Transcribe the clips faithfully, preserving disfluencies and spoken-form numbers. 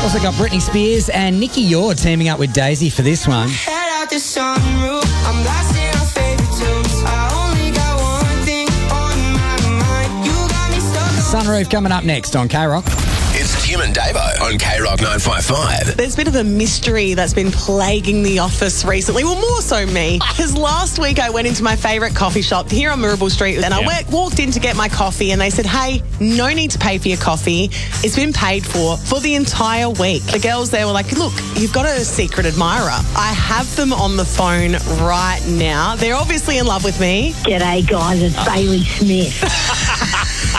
Also got Britney Spears and Nikki Yor teaming up with Daisy for this one. Head out the sunroof, I'm blasting our favorite tunes. I only got one thing on my mind. You got me stuck on... Sunroof coming up next on K-Rock. It's Tim and Davo on K-Rock nine five five. There's a bit of a mystery that's been plaguing the office recently. Well, more so me. Because last week I went into my favourite coffee shop here on Mirabel Street and I Yeah. went, walked in to get my coffee and they said, hey, no need to pay for your coffee. It's been paid for for the entire week. The girls there were like, look, you've got a secret admirer. I have them on the phone right now. They're obviously in love with me. G'day, guys. It's Bailey Smith.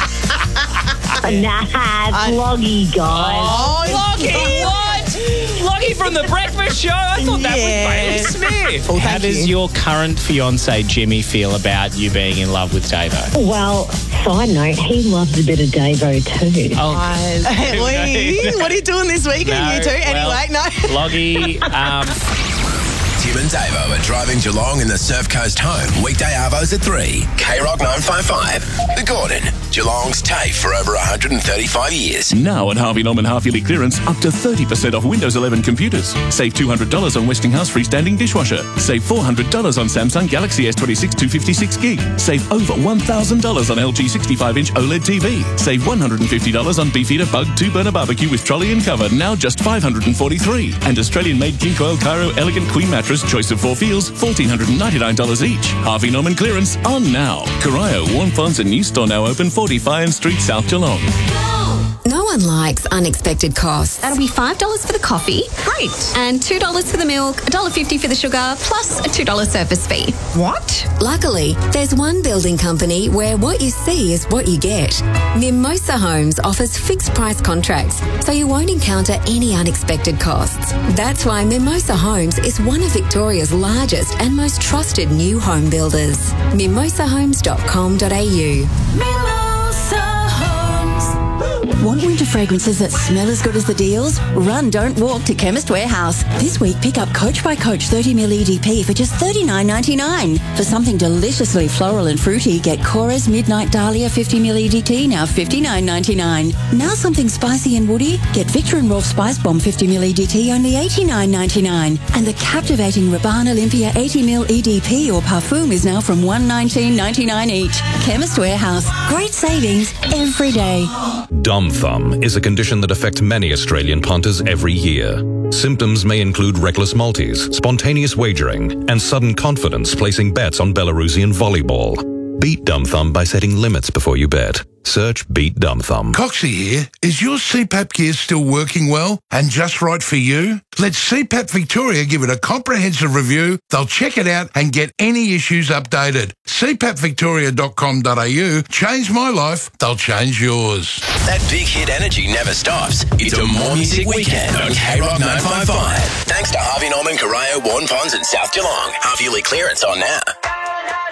Nah, it's Loggy, guys. Oh, Lockie, what? Lockie from the breakfast show? I thought that Yeah. was Bailey Smith. Well, How thank does you. your current fiance Jimmy feel about you being in love with Davo? Well, side note, he loves a bit of Davo too. Oh, Guys, hey, Lee, what are you doing this weekend, No, you two? Anyway, well, no. Loggy, um, Tim and Davo are driving Geelong in the Surf Coast home. Weekday arvos at three. K-Rock nine five five. The Gordon. Geelong's TAFE for over one hundred thirty-five years. Now at Harvey Norman half-yearly clearance, up to thirty percent off Windows eleven computers. Save two hundred dollars on Westinghouse freestanding dishwasher. Save four hundred dollars on Samsung Galaxy S twenty-six two fifty-six gig. Save over one thousand dollars on L G sixty-five inch OLED T V. Save one hundred fifty dollars on Beefeater Bug two-burner barbecue with trolley and cover, now just five hundred forty-three dollars. And Australian-made King Coil Cairo Elegant Queen Mattress, choice of four feels, one thousand four hundred ninety-nine dollars each. Harvey Norman clearance on now. Corio, Warm Fonts and new store now open, forty Fine Street, South Geelong. No one likes unexpected costs. That'll be five dollars for the coffee. Great. And two dollars for the milk, one dollar fifty for the sugar, plus a two dollars service fee. What? Luckily, there's one building company where what you see is what you get. Mimosa Homes offers fixed price contracts, so you won't encounter any unexpected costs. That's why Mimosa Homes is one of Victoria's largest and most trusted new home builders. mimosa homes dot com dot a u. Want winter fragrances that smell as good as the deals? Run, don't walk to Chemist Warehouse. This week, pick up Coach by Coach thirty milliliter E D P for just thirty-nine ninety-nine. For something deliciously floral and fruity, get Cora's Midnight Dahlia fifty milliliter E D T, now fifty-nine ninety-nine. Now something spicy and woody, get Victor and Rolf Spice Bomb fifty milliliter E D T, only eighty-nine ninety-nine. And the captivating Rabanne Olympia eighty milliliter E D P or Parfum is now from one nineteen ninety-nine each. Chemist Warehouse. Great savings every day. Dumb thumb is a condition that affects many Australian punters every year. Symptoms may include reckless multis, spontaneous wagering, and sudden confidence placing bets on Belarusian volleyball. Beat dumb thumb by setting limits before you bet. Search Beat Dumb Thumb. Coxie here. Is your C PAP gear still working well and just right for you? Let C PAP Victoria give it a comprehensive review. They'll check it out and get any issues updated. c pap victoria dot com dot a u. Change my life, they'll change yours. That big hit energy never stops. It's a more music weekend on K-Rock nine five five. Thanks to Harvey Norman, Corio, Warren Ponds and South Geelong. Half-yearly clearance on now.